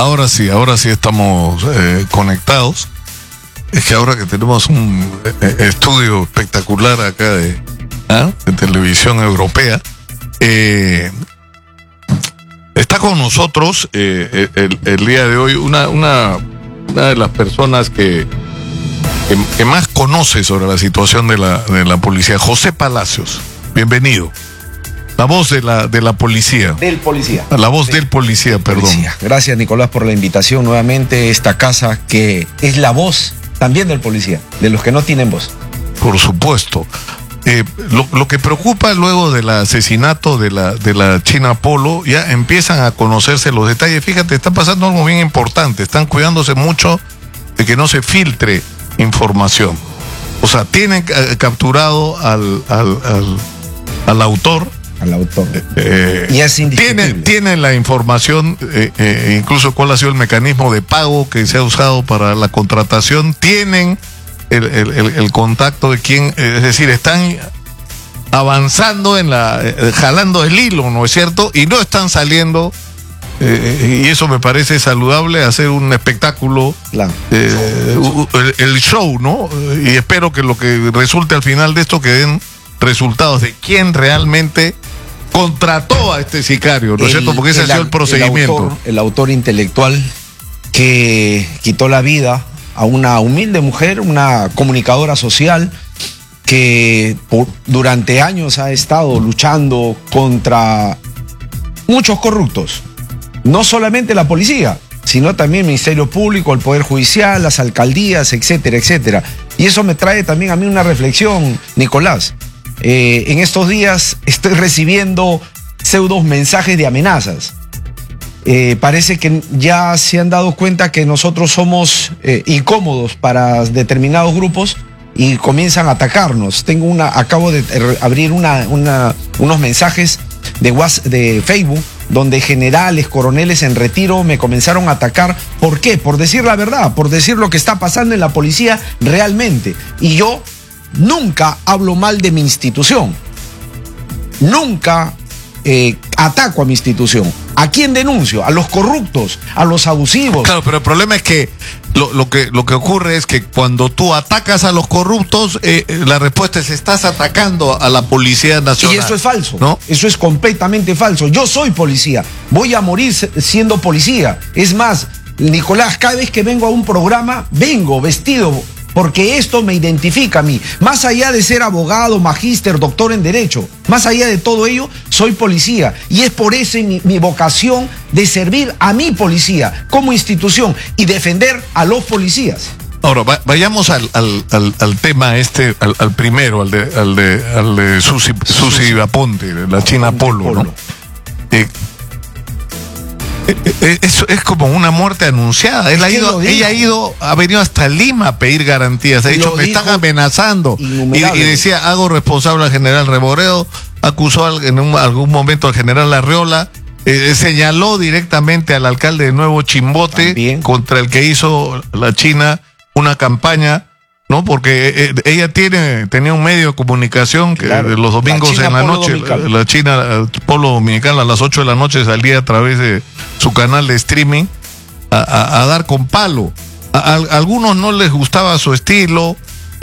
Ahora sí estamos conectados. Es que ahora que tenemos un estudio espectacular acá de televisión europea, está con nosotros el día de hoy una de las personas que más conoce sobre la situación de la policía, José Palacios. Bienvenido. La voz de la policía. Del policía. La voz del policía, perdón. Policía. Gracias, Nicolás, por la invitación nuevamente. Esta casa que es la voz también del policía, de los que no tienen voz. Por supuesto. Lo que preocupa luego del asesinato de la China Polo, ya empiezan a conocerse los detalles. Fíjate, está pasando algo bien importante. Están cuidándose mucho de que no se filtre información. O sea, tienen capturado al autor. Al autor. Y es indiscutible. Tienen la información, incluso cuál ha sido el mecanismo de pago que se ha usado para la contratación. Tienen el contacto de quién, es decir, están avanzando jalando el hilo, ¿no es cierto? Y no están saliendo, y eso me parece saludable, hacer un espectáculo, claro. El show, ¿no? Y espero que lo que resulte al final de esto que den resultados de quién realmente contrató a este sicario, ¿no es cierto? Porque ese ha sido el procedimiento. El autor intelectual que quitó la vida a una humilde mujer, una comunicadora social que durante años ha estado luchando contra muchos corruptos. No solamente la policía, sino también el Ministerio Público, el Poder Judicial, las alcaldías, etcétera, etcétera. Y eso me trae también a mí una reflexión, Nicolás. En estos días estoy recibiendo pseudos mensajes de amenazas. Parece que ya se han dado cuenta que nosotros somos incómodos para determinados grupos y comienzan a atacarnos. Acabo de abrir unos mensajes de Facebook donde generales, coroneles en retiro me comenzaron a atacar. ¿Por qué? Por decir la verdad, por decir lo que está pasando en la policía realmente. Y yo nunca hablo mal de mi institución. Nunca ataco a mi institución. ¿A quién denuncio? A los corruptos, a los abusivos. Claro, pero el problema es que lo que ocurre es que cuando tú atacas a los corruptos, la respuesta es: estás atacando a la Policía Nacional. Y eso es falso, ¿no? Eso es completamente falso. Yo soy policía, voy a morir siendo policía. Es más, Nicolás, cada vez que vengo a un programa, vengo vestido, porque esto me identifica a mí. Más allá de ser abogado, magíster, doctor en Derecho, más allá de todo ello, soy policía. Y es por eso mi vocación de servir a mi policía como institución y defender a los policías. Ahora, vayamos al tema al primero, al de Susi Aponte, la China Polo, ¿no? Es como una muerte anunciada. Ella ha venido hasta Lima a pedir garantías. Ha dicho: me están amenazando. Y decía: hago responsable al general Reboredo. Acusó en algún momento al general Arriola. Señaló directamente al alcalde de Nuevo Chimbote, también, contra el que hizo la China una campaña, ¿no? Porque ella tenía un medio de comunicación que, claro, los domingos en la noche, la China Polo Dominicana, a las 8 de la noche salía a través de su canal de streaming a dar con palo. A algunos no les gustaba su estilo,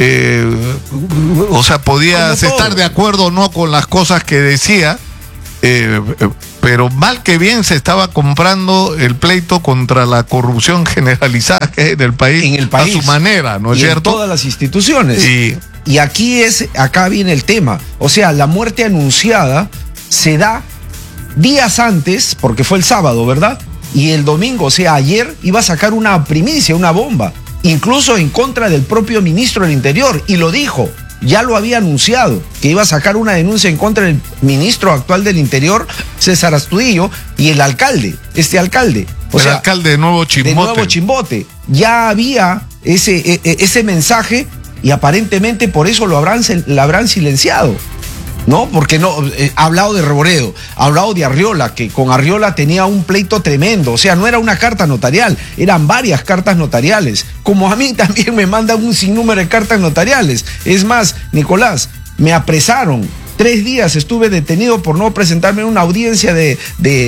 o sea, podías estar de acuerdo o no con las cosas que decía, pero mal que bien se estaba comprando el pleito contra la corrupción generalizada que hay en el país a su manera, ¿no es cierto? En todas las instituciones. Y acá viene el tema. O sea, la muerte anunciada se da días antes, porque fue el sábado, ¿verdad? Y el domingo, o sea, ayer, iba a sacar una primicia, una bomba, incluso en contra del propio ministro del Interior, y lo dijo. Ya lo había anunciado, que iba a sacar una denuncia en contra del ministro actual del Interior, César Astudillo, y el alcalde, el alcalde de Nuevo Chimbote. De Nuevo Chimbote. Ya había ese mensaje y aparentemente por eso la habrán silenciado. ¿No? Porque no, ha hablado de Reboredo, ha hablado de Arriola, que con Arriola tenía un pleito tremendo. O sea, no era una carta notarial, eran varias cartas notariales. Como a mí también me mandan un sinnúmero de cartas notariales. Es más, Nicolás, me apresaron 3 días estuve detenido por no presentarme en una audiencia de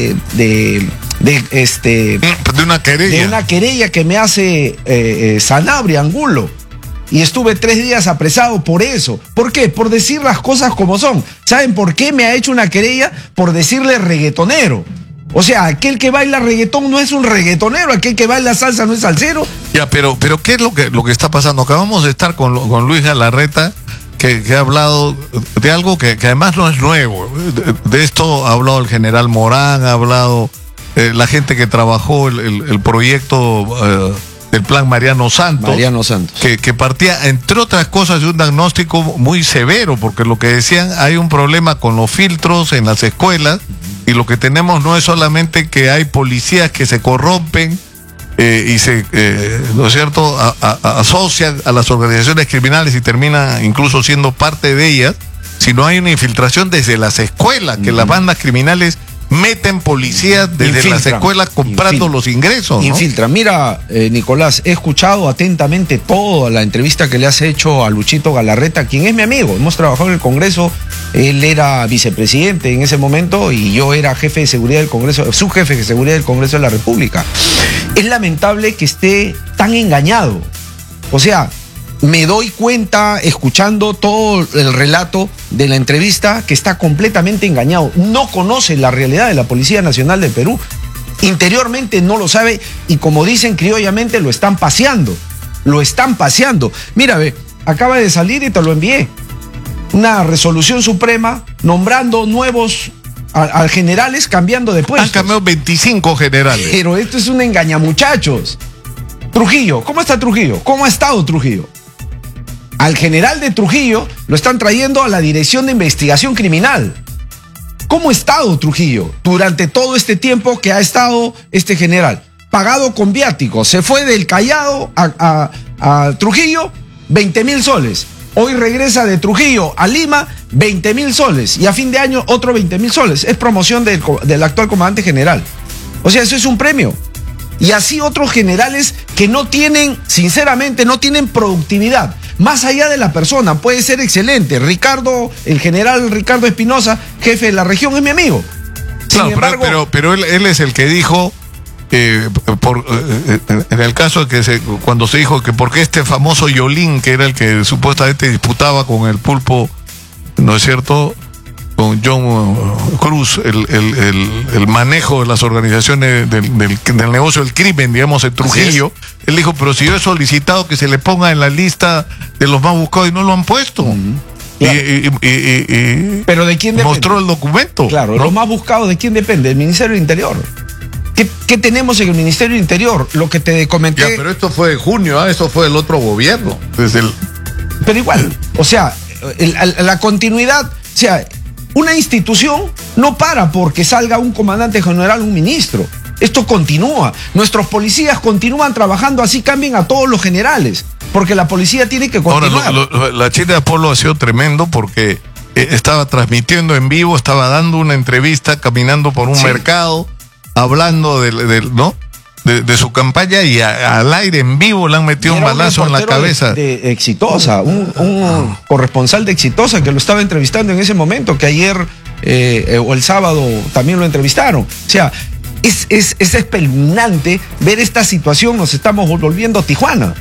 una querella. De una querella que me hace Sanabria, Angulo. Y estuve 3 días apresado por eso. ¿Por qué? Por decir las cosas como son. ¿Saben por qué me ha hecho una querella? Por decirle reggaetonero. O sea, aquel que baila reggaetón no es un reggaetonero, aquel que baila salsa no es salsero. Ya, pero ¿qué es lo que está pasando? Acabamos de estar con Luis Galarreta, que ha hablado de algo que además no es nuevo. De esto ha hablado el general Morán, ha hablado la gente que trabajó el proyecto del plan Mariano Santos. Que partía, entre otras cosas, de un diagnóstico muy severo, porque lo que decían, hay un problema con los filtros en las escuelas, y lo que tenemos no es solamente que hay policías que se corrompen y se, ¿no es cierto?, asocian a las organizaciones criminales y terminan incluso siendo parte de ellas, sino hay una infiltración desde las escuelas, que las bandas criminales meten policías desde las escuelas comprando los ingresos, ¿no? Infiltran. Mira, Nicolás, he escuchado atentamente toda la entrevista que le has hecho a Luchito Galarreta, quien es mi amigo. Hemos trabajado en el Congreso, él era vicepresidente en ese momento y yo era jefe de seguridad del Congreso, subjefe de seguridad del Congreso de la República. Es lamentable que esté tan engañado. O sea, me doy cuenta, escuchando todo el relato de la entrevista, que está completamente engañado. No conoce la realidad de la Policía Nacional del Perú. Interiormente no lo sabe y, como dicen criollamente, lo están paseando. Lo están paseando. Mira, ve, acaba de salir y te lo envié. Una resolución suprema nombrando nuevos a generales, cambiando de puestos. Han cambiado 25 generales. Pero esto es un engañamuchachos. Trujillo, ¿cómo está Trujillo? ¿Cómo ha estado Trujillo? Al general de Trujillo lo están trayendo a la Dirección de Investigación Criminal. ¿Cómo ha estado Trujillo durante todo este tiempo que ha estado este general? Pagado con viáticos. Se fue del Callao a Trujillo, 20.000 soles. Hoy regresa de Trujillo a Lima, 20.000 soles. Y a fin de año otro 20.000 soles. Es promoción del actual comandante general. O sea, eso es un premio. Y así otros generales que no tienen, sinceramente, no tienen productividad. Más allá de la persona, puede ser excelente. El general Ricardo Espinosa, jefe de la región, es mi amigo. Claro, sin embargo, pero él es el que dijo, en el caso de que cuando se dijo que porque este famoso Yolín, que era el que supuestamente disputaba con el pulpo, ¿no es cierto?, con John Cruz, el manejo de las organizaciones del negocio del crimen, digamos, en Trujillo. Él dijo, pero si yo he solicitado que se le ponga en la lista de los más buscados y no lo han puesto. Claro. Pero ¿de quién depende? Mostró el documento. Claro, ¿no? Los más buscados, ¿de quién depende? Del Ministerio del Interior. ¿Qué tenemos en el Ministerio del Interior? Lo que te comenté. Ya, pero esto fue de junio, eso fue el otro gobierno. Pero igual, o sea, la continuidad, o sea, una institución no para porque salga un comandante general, un ministro. Esto continúa. Nuestros policías continúan trabajando, así cambien a todos los generales, porque la policía tiene que continuar. Ahora, la China de Apolo ha sido tremendo porque estaba transmitiendo en vivo, estaba dando una entrevista, caminando por un mercado, hablando de su campaña, y al aire en vivo le han metido un balazo en la cabeza. De Exitosa, un corresponsal de Exitosa que lo estaba entrevistando en ese momento, que ayer o el sábado también lo entrevistaron. O sea, es espeluznante ver esta situación. Nos estamos volviendo Tijuana.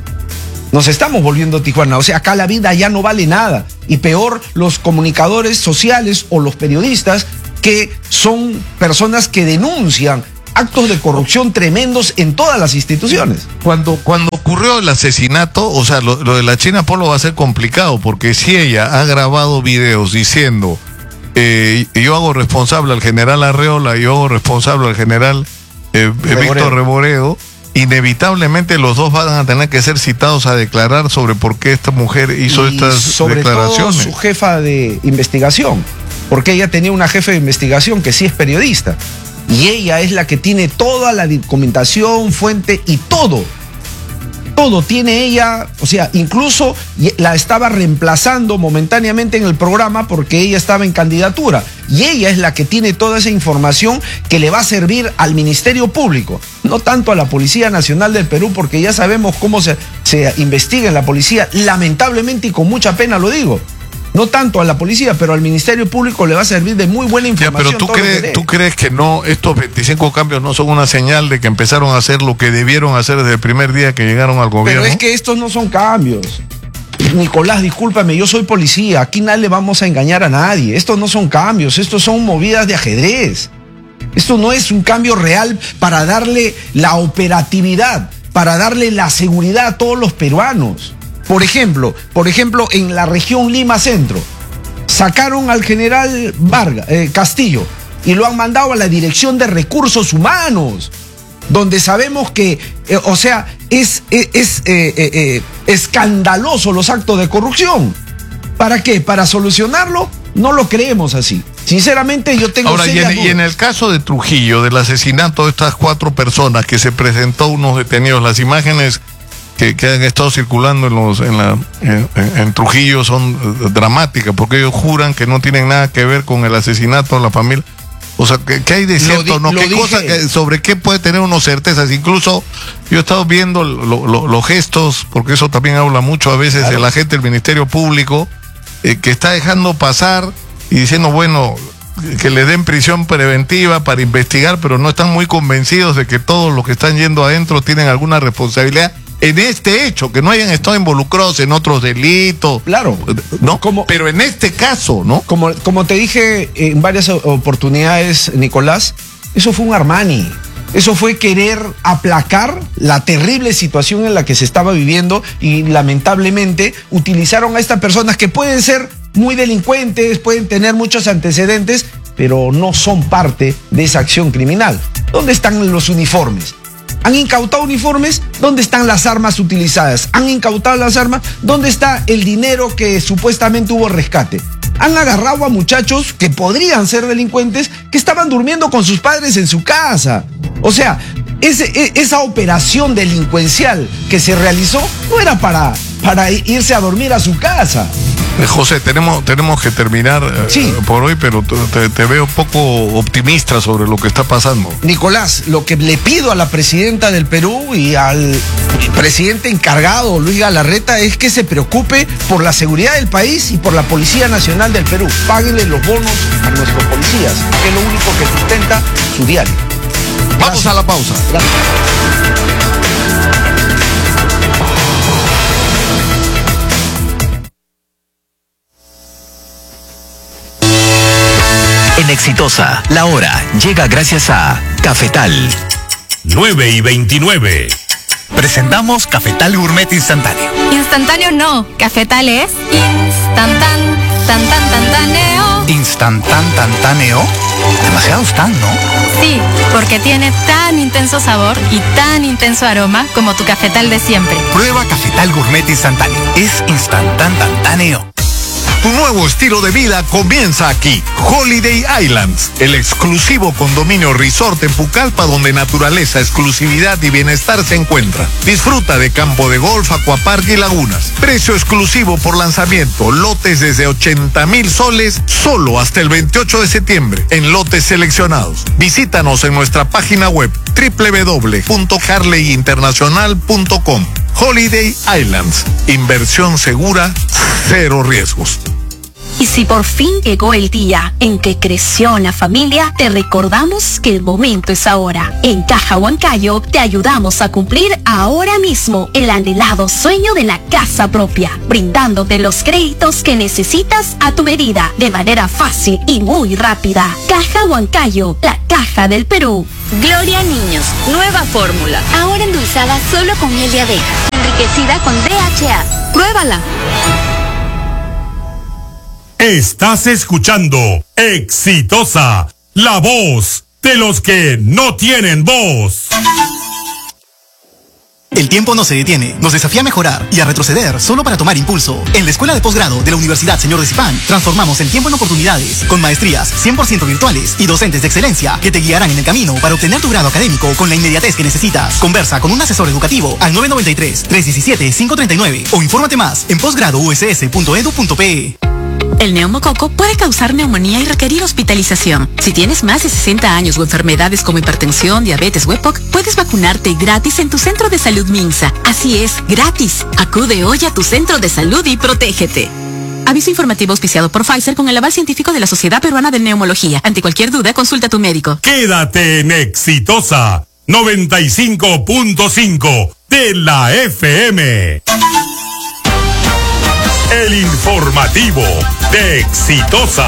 O sea, acá la vida ya no vale nada. Y peor, los comunicadores sociales o los periodistas, que son personas que denuncian actos de corrupción tremendos en todas las instituciones. Cuando ocurrió el asesinato, o sea, lo de la China Polo va a ser complicado, porque si ella ha grabado videos diciendo yo hago responsable al general Arreola, yo hago responsable al general Víctor Reboredo, inevitablemente los dos van a tener que ser citados a declarar sobre por qué esta mujer hizo estas declaraciones. Sobre todo su jefa de investigación, porque ella tenía una jefa de investigación que sí es periodista. Y ella es la que tiene toda la documentación, fuente y todo. Todo tiene ella, o sea, incluso la estaba reemplazando momentáneamente en el programa porque ella estaba en candidatura. Y ella es la que tiene toda esa información que le va a servir al Ministerio Público, no tanto a la Policía Nacional del Perú, porque ya sabemos cómo se investiga en la policía, lamentablemente y con mucha pena lo digo. No tanto a la policía, pero al Ministerio Público le va a servir de muy buena información. Ya, pero ¿tú crees que no, estos 25 cambios no son una señal de que empezaron a hacer lo que debieron hacer desde el primer día que llegaron al gobierno? Pero es que estos no son cambios. Nicolás, discúlpame, yo soy policía, aquí nadie le vamos a engañar a nadie. Estos no son cambios, estos son movidas de ajedrez. Esto no es un cambio real para darle la operatividad, para darle la seguridad a todos los peruanos. Por ejemplo, en la región Lima Centro, sacaron al general Castillo y lo han mandado a la Dirección de Recursos Humanos, donde sabemos que, es escandaloso los actos de corrupción. ¿Para qué? ¿Para solucionarlo? No lo creemos así. Sinceramente, yo tengo serias dudas. Y en el caso de Trujillo, del asesinato de estas 4 personas que se presentó unos detenidos, las imágenes que han estado circulando en Trujillo son dramáticas, porque ellos juran que no tienen nada que ver con el asesinato de la familia. O sea, ¿qué hay de cierto? ¿Sobre qué puede tener uno certezas? Incluso yo he estado viendo los gestos, porque eso también habla mucho a veces de la gente del Ministerio Público, que está dejando pasar y diciendo, bueno, que le den prisión preventiva para investigar, pero no están muy convencidos de que todos los que están yendo adentro tienen alguna responsabilidad en este hecho, que no hayan estado involucrados en otros delitos. Claro, ¿no? Pero en este caso, ¿no? Como te dije en varias oportunidades, Nicolás, eso fue un Armani. Eso fue querer aplacar la terrible situación en la que se estaba viviendo y lamentablemente utilizaron a estas personas que pueden ser muy delincuentes, pueden tener muchos antecedentes, pero no son parte de esa acción criminal. ¿Dónde están los uniformes? ¿Han incautado uniformes? ¿Dónde están las armas utilizadas? ¿Han incautado las armas? ¿Dónde está el dinero que supuestamente hubo rescate? Han agarrado a muchachos que podrían ser delincuentes que estaban durmiendo con sus padres en su casa. O sea, esa operación delincuencial que se realizó no era para irse a dormir a su casa. José, tenemos que terminar por hoy, pero te veo poco optimista sobre lo que está pasando. Nicolás, lo que le pido a la presidenta del Perú y al presidente encargado, Luis Galarreta, es que se preocupe por la seguridad del país y por la Policía Nacional del Perú. Páguenle los bonos a nuestros policías, que es lo único que sustenta su diario. Vamos a la pausa. Gracias. En Exitosa, la hora llega gracias a Cafetal. 9:29. Presentamos Cafetal Gourmet Instantáneo. Instantáneo no, Cafetal es instantaneo. ¿Instantáneo? Demasiado tan, ¿no? Sí, porque tiene tan intenso sabor y tan intenso aroma como tu Cafetal de siempre. Prueba Cafetal Gourmet Instantáneo. Es instantáneo. Tu nuevo estilo de vida comienza aquí. Holiday Islands, el exclusivo condominio resort en Pucallpa donde naturaleza, exclusividad y bienestar se encuentran. Disfruta de campo de golf, aquapark y lagunas. Precio exclusivo por lanzamiento. Lotes desde 80,000 soles solo hasta el 28 de septiembre en lotes seleccionados. Visítanos en nuestra página web www.harleyinternacional.com. Holiday Islands, inversión segura, cero riesgos. Y si por fin llegó el día en que creció la familia, te recordamos que el momento es ahora. En Caja Huancayo te ayudamos a cumplir ahora mismo el anhelado sueño de la casa propia, brindándote los créditos que necesitas a tu medida, de manera fácil y muy rápida. Caja Huancayo, la caja del Perú. Gloria Niños, nueva fórmula. Ahora endulzada solo con miel de abeja, enriquecida con DHA. Pruébala. Estás escuchando Exitosa, la voz de los que no tienen voz. El tiempo no se detiene, nos desafía a mejorar y a retroceder solo para tomar impulso. En la Escuela de Posgrado de la Universidad Señor de Zipán, transformamos el tiempo en oportunidades, con maestrías 100% virtuales y docentes de excelencia que te guiarán en el camino para obtener tu grado académico con la inmediatez que necesitas. Conversa con un asesor educativo al 993-317-539 o infórmate más en posgradouss.edu.pe. El neumococo puede causar neumonía y requerir hospitalización. Si tienes más de 60 años o enfermedades como hipertensión, diabetes o EPOC, puedes vacunarte gratis en tu centro de salud MINSA. Así es, gratis. Acude hoy a tu centro de salud y protégete. Aviso informativo auspiciado por Pfizer con el aval científico de la Sociedad Peruana de Neumología. Ante cualquier duda, consulta a tu médico. Quédate en Exitosa 95.5 de la FM. El informativo de Exitosa.